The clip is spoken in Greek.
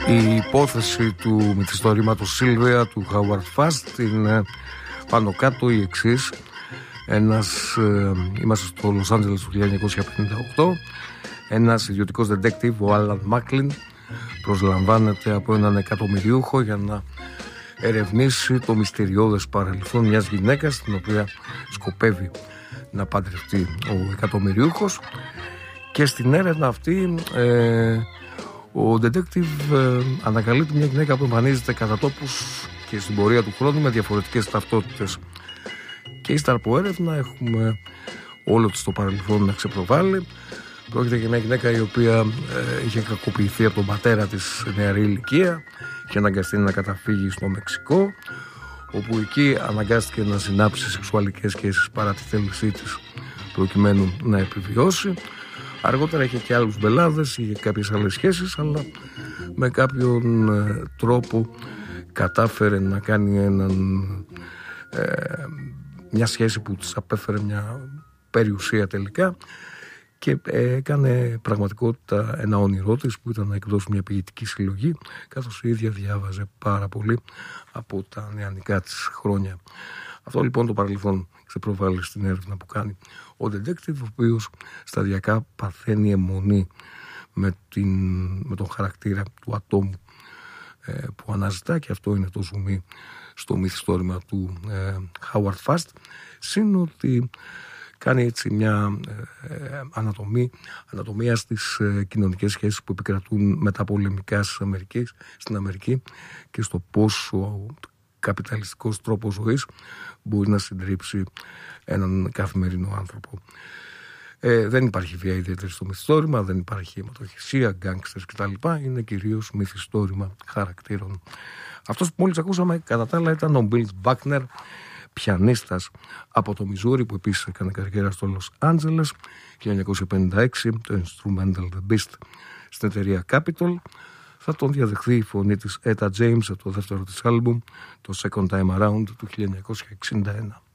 Η υπόθεση του μυθιστορήματος Σίλβια του Howard Fast είναι πάνω κάτω η εξής. Είμαστε στο Λος Άντζελες του 1958. Ένας ιδιωτικός detective, ο Άλαν Μάκλιν, προσλαμβάνεται από έναν εκατομμυριούχο για να ερευνήσει το μυστηριώδες παρελθόν μιας γυναίκας, την οποία σκοπεύει να παντρευτεί ο εκατομμυριούχος. Και στην έρευνα αυτή ο detective ανακαλύπτει μια γυναίκα που εμφανίζεται κατά τόπους και στην πορεία του χρόνου με διαφορετικές ταυτότητες. Και ύστερα από έρευνα έχουμε όλο της το παρελθόν να ξεπροβάλλει. Πρόκειται για μια γυναίκα η οποία είχε κακοποιηθεί από τον πατέρα της σε νεαρή ηλικία και αναγκαστεί να καταφύγει στο Μεξικό, όπου εκεί αναγκάστηκε να συνάψει σεξουαλικές σχέσεις παρά τη θέλησή της προκειμένου να επιβιώσει. Αργότερα είχε και άλλους μπελάδες, είχε κάποιες άλλες σχέσεις, αλλά με κάποιον τρόπο κατάφερε να κάνει μια σχέση που της απέφερε μια περιουσία τελικά και έκανε πραγματικότητα ένα όνειρό της, που ήταν να εκδώσει μια ποιητική συλλογή, καθώς η ίδια διάβαζε πάρα πολύ από τα νεανικά της χρόνια. Αυτό λοιπόν το παρελθόν ξεπροβάλλει στην έρευνα που κάνει ο detective, ο οποίος σταδιακά παθαίνει αιμονή με τον χαρακτήρα του ατόμου που αναζητά, και αυτό είναι το ζουμί στο μυθιστόρημα του Howard Fast. Συν ότι κάνει έτσι μια ανατομία στις κοινωνικές σχέσεις που επικρατούν μεταπολεμικά στην Αμερική και στο πόσο ο καπιταλιστικός τρόπος ζωής μπορεί να συντρίψει έναν καθημερινό άνθρωπο. Δεν υπάρχει βία ιδιαίτερη στο μυθιστόρημα, δεν υπάρχει αιματοχυσία, γκάνγκστερς κτλ. Είναι κυρίως μυθιστόρημα χαρακτήρων. Αυτός που μόλις ακούσαμε κατά τα άλλα ήταν ο Bill Buckner, πιανίστας από το Μιζούρι, που επίσης έκανε καριέρα στο Λος Άντζελες. 1956 το Instrumental The Beast στην εταιρεία Capitol. Θα τον διαδεχθεί η φωνή της Etta James από το δεύτερο της άλμπουμ, το Second Time Around του 1961.